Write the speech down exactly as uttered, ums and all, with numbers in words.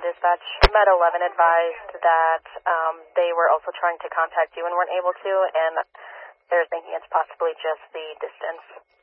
Dispatch. Med eleven advised that um, they were also trying to contact you and weren't able to, and they're thinking it's possibly just the distance.